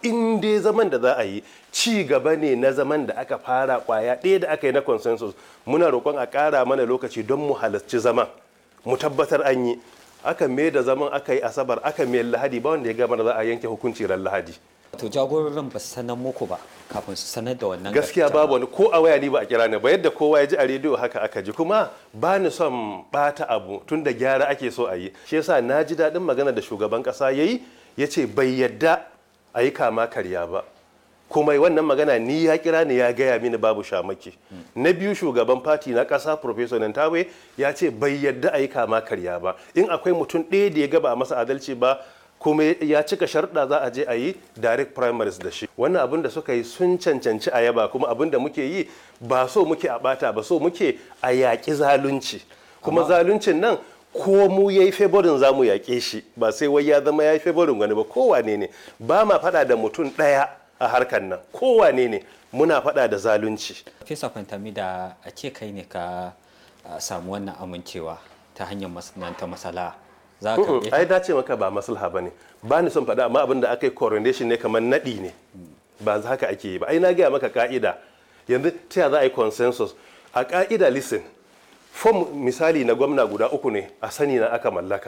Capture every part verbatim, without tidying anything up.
in dai zaman da za a yi ci gaba ne na zaman da aka fara kwaya ɗaya da aka yi na consensus, muna roƙon a ƙara mana lokaci don mu halarci zaman mu tabbatar an yi. Aka mai da zaman aka yi asabar aka mai lahadi ba wanda ya gama da za a yanke hukunci ran lahadi. To jagororin ba su sanar muku ba kafin su sanar da wannan gaskiya babu wani ko a waya ni ba a kira ni ba, yadda kowa ya ji a rediyo haka aka ji. Kuma ba ni son bata abu tun da gyara ake so a yi, shi yasa na ji daɗin magana da shugaban ƙasa ya yi, ya ce bai yadda a yi kama karya ba. Kuma wannan magana ni ya kira ni ya gaya mini babu shamaki. Na biyu shugaban fati na ƙasa Professor Nantawe ya ce bai yadda a yi kama karya ba. In akwai mutum ɗaya da ya gaba a masa adalci ba kuma ya cika sharɗa za a je a yi direct primaries da shi. Wannan abin da suka yi sun cancanci a yaba, kuma abin da muke yi ba so muke a bata ba, so muke a yaƙi zalunci. Kuma zaluncin nan ko mu yayi favorin za mu yaƙe shi, ba sai wai ya zama yayi favorin wani ba. Kowane ne, ba ma faɗa da mutum ɗaya a harkar nan, kowane ne muna faɗa da zalunci. Fesa Fantami, da a ce kai ne ka samu wannan amincewa ta hanyar masana'anta masala za ka ai dace maka ba maslaha bane, ba ni son faɗa, amma abin da aka yi coronation ne kamar naɗi ne, ba za haka ake yi ba. Ai na gaya maka ka'ida, yanzu ta za a yi consensus a ka'ida. Listen, form misali na gwamna guda uku ne a sani na aka mallaka,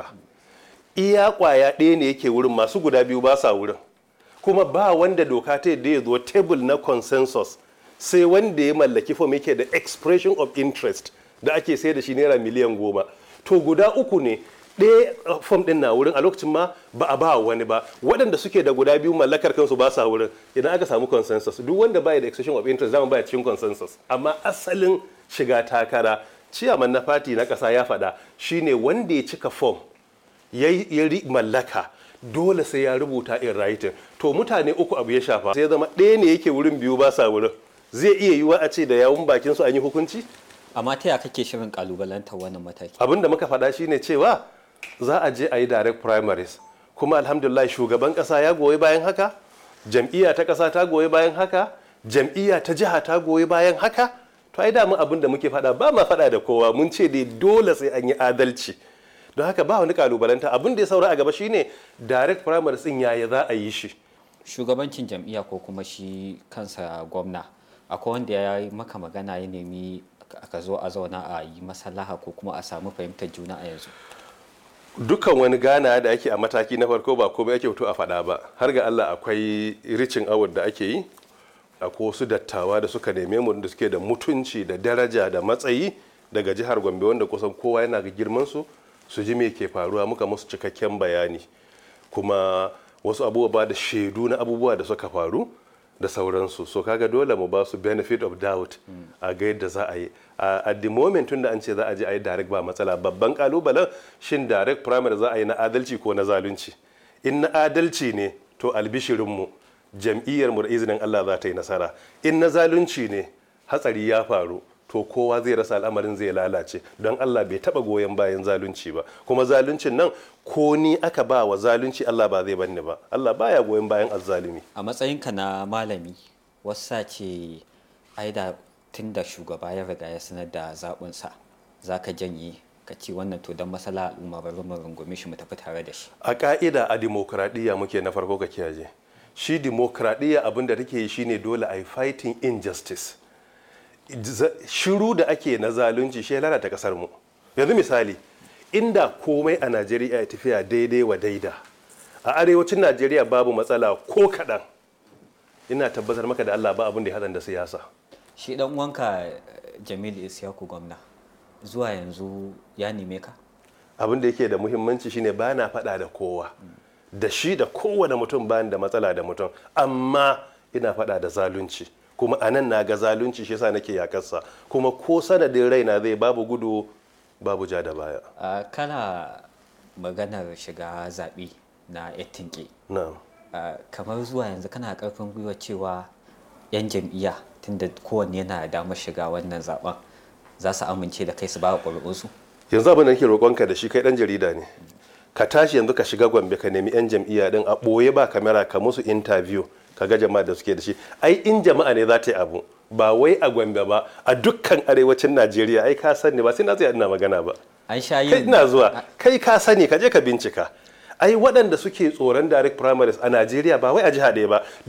iya kwaya ɗaya ne yake wurin, masu guda biyu ba sa wurin. Kuma ba wanda doka ta yadda ya zo table na consensus sai wanda ya mallaki form yake da expression of interest da ake sai da shi naira miliyan goma. To guda uku ne, ɗaya fom ɗin na wurin a lokacin ma ba a ba wani ba, waɗanda suke da guda biyu mallakar kansu ba sa wurin. Idan aka samu consensus, duk wanda baya da expression of interest zama baya cikin consensus. Amma asalin shiga takara, ciyaman na fati na ƙasa ya faɗa, shine wanda ya cika fom ya mallaka dole sai ya rubuta in writing. To mutane uku abu ya shafa, sai ya zama ɗaya ne yake wurin biyu ba sa wurin. Zai iya yiwuwa a ce da yawun bakin su an yi hukunci. Amma ta yaya kake shirin kalubalantar wannan mataki? Abin da muka faɗa shine cewa za a je a yi direct primaries, kuma alhamdulillah shugaban kasa ya goyi bayan haka, jam'iyya ta kasa ta goyi bayan haka, jam'iyya ta jiha ta goyi bayan haka. To ai damu abin da muke faɗa ba ma faɗa da kowa, mun ce dai dole sai an yi adalci. Don haka ba wani kalubalanta, abin da ya saura a gaba shine direct primaries din yaya za a yi shi. Shugabancin jam'iyya ko kuma shi kansa gwamna, akwai wanda ya yi maka magana ya nemi ka zo a zauna a yi maslaha ko kuma a samu fahimtar juna a yanzu? Dukkan wani gana da ake a mataki na farko ba komai ake fito a faɗa ba. Har ga Allah akwai ricin award da ake yi, akwai wasu dattawa da suka neme mu da suke da mutunci da daraja da matsayi daga jihar Gombe, wanda kusan kowa yana ga girman su su ji me ke faruwa, muka musu cikakken bayani, kuma wasu abubuwa da shaidu na abubuwa da suka faru da sauransu. So kaga dole mu ba su benefit of doubt a ga yadda za a yi. At the moment tun da an ce za a je a yi direct ba matsala. Babban kalubalen shin direct primary za a yi na adalci ko na zalunci. In na adalci ne to albishirinmu jam'iyyar mu da izinin Allah za ta yi nasara. In na zalunci ne hatsari ya faru to kowa zai rasa, al'amarin zai lalace, don Allah bai taba goyon bayan zalunci ba. Kuma zaluncin nan ko ni aka ba wa zalunci Allah ba zai banni ba. Allah baya goyon bayan azzalumi. A matsayinka na malami, wasa ce ai da tun da shugaba ya riga ya sanar da zaɓinsa za ka janye ka ci wannan to don masala al'umma bari mu rungume shi mu tafi tare da shi. A ka'ida a dimokuraɗiyya muke, na farko ka kiyaye shi dimokuraɗiyya abin da take yi shine dole a yi fighting injustice. Shiru da ake na zalunci shi ya lalata kasar mu. Yanzu misali, inda komai a Najeriya ya tafiya daidai wa daida, a arewacin Najeriya babu matsala ko kaɗan, ina tabbatar maka da Allah ba abin da ya haɗa da siyasa. Shi dan uwanka Jamilu Isyaku gwamna zuwa yanzu ya neme ka? Abin da yake da muhimmanci shine ba na faɗa da kowa, da shi da kowane mutum bayan da matsala da mutum, amma ina faɗa da zalunci. Kuma a nan na ga zalunci, shi yasa nake yakarsa, kuma ko sanadin raina zai babu gudu babu ja da baya. Uh, kana maganar shiga zaɓe na yattinke. Na'am. Uh, kamar zuwa yanzu kana ƙarfin gwiwa cewa 'yan jam'iyya tunda kowanne yana da damar shiga wannan zaben za su amince da kai su ba ƙuri'unsu? Yanzu abin da nake roƙonka da shi, kai ɗan jarida ne, ka tashi yanzu ka shiga Gombe ka nemi 'yan jam'iyya din a ɓoye ba kamera, ka musu interview ka ga jama'a da suke da shi. Ai in jama'a ne za ta yi abu, ba wai a Gombe ba, a dukkan arewacin Najeriya. Ai ka sani, ba sai na tsaya ina magana ba. An sha yin, kai ina zuwa, kai ka sani, ka je ka bincika. Ai waɗanda suke tsoron direct primaries a Najeriya ba wai a jiha ɗaya ba,